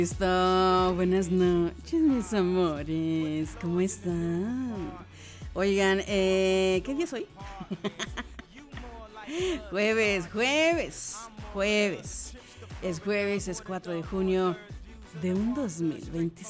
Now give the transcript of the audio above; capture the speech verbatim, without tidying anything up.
Listo, buenas noches, mis amores. ¿Cómo están? Oigan, eh, ¿qué día es hoy? Jueves, jueves, jueves. Es jueves, es cuatro de junio de un dos mil veinticinco.